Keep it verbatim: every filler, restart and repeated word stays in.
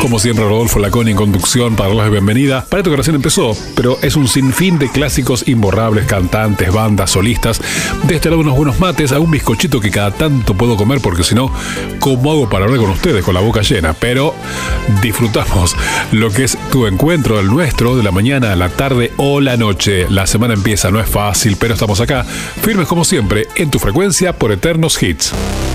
Como siempre, Rodolfo Laconi en conducción para darles la bienvenida. Para esto que recién empezó, pero es un sinfín de clásicos imborrables, cantantes, bandas, solistas. De este lado unos buenos mates, a un bizcochito que cada tanto puedo comer porque si no, ¿cómo hago para hablar con ustedes con la boca llena? Pero disfrutamos lo que es tu encuentro, el nuestro, de la mañana a la tarde o la noche. La semana empieza, no es fácil, pero estamos acá, firmes como siempre, en tu frecuencia por Eternos Hits.